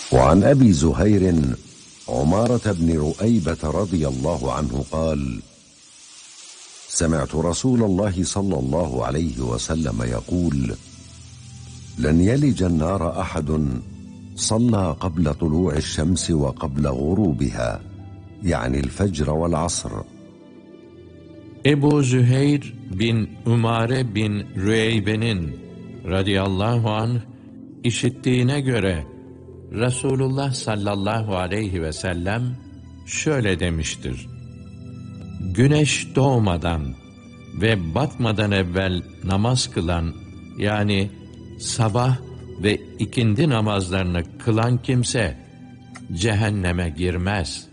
وعن أبي زهير عمارة بن رؤيبة رضي الله عنه قال: سمعت رسول الله صلى الله عليه وسلم يقول: لن يلج النار أحد صلى قبل طلوع الشمس وقبل غروبها، يعني الفجر والعصر. Ebu Züheyr bin Umare bin Rüeybe'nin radıyallahu anh işittiğine göre Resulullah sallallahu aleyhi ve sellem şöyle demiştir: Güneş doğmadan ve batmadan evvel namaz kılan, yani sabah ve ikindi namazlarını kılan kimse cehenneme girmez.